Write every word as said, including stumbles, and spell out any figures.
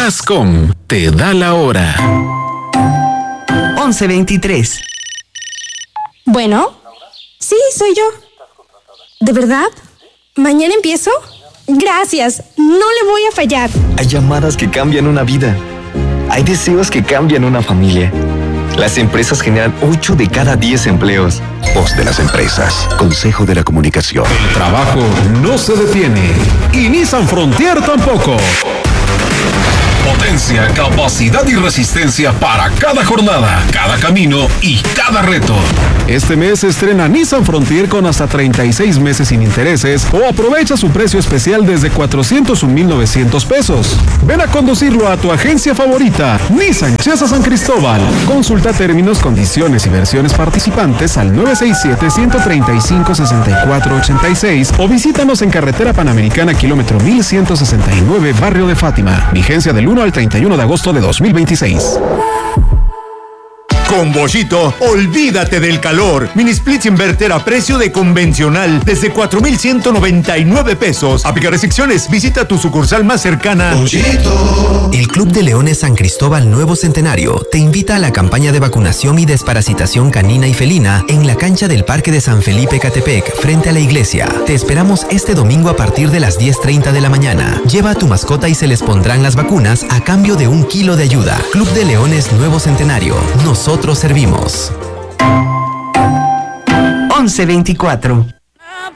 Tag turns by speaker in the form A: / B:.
A: Gascom te da la hora.
B: once veintitrés.
C: Bueno, sí, soy yo. ¿De verdad? ¿Mañana empiezo? Gracias, no le voy a fallar.
D: Hay llamadas que cambian una vida. Hay deseos que cambian una familia. Las empresas generan ocho de cada diez empleos.
E: Voz de las empresas. Consejo de la Comunicación.
A: El trabajo no se detiene. Y Nissan Frontier tampoco. Potencia, capacidad y resistencia para cada jornada, cada camino y cada reto. Este mes estrena Nissan Frontier con hasta treinta y seis meses sin intereses o aprovecha su precio especial desde cuatrocientos un mil novecientos pesos. Ven a conducirlo a tu agencia favorita, Nissan Chesa San Cristóbal. Consulta términos, condiciones y versiones participantes al nueve seis siete, uno tres cinco, seis cuatro ocho seis o visítanos en Carretera Panamericana kilómetro mil ciento sesenta y nueve, Barrio de Fátima. Vigencia del uno al treinta y uno de agosto de dos mil veintiséis.
F: Con Boschito, olvídate del calor. Mini splits inverter a precio de convencional desde cuatro mil ciento noventa y nueve pesos. Aplica restricciones. Visita tu sucursal más cercana.
G: Boschito. El Club de Leones San Cristóbal Nuevo Centenario te invita a la campaña de vacunación y desparasitación canina y felina en la cancha del Parque de San Felipe Catepec, frente a la iglesia. Te esperamos este domingo a partir de las diez treinta de la mañana. Lleva a tu mascota y se les pondrán las vacunas a cambio de un kilo de ayuda. Club de Leones Nuevo Centenario. Nosotros servimos.
B: once veinticuatro.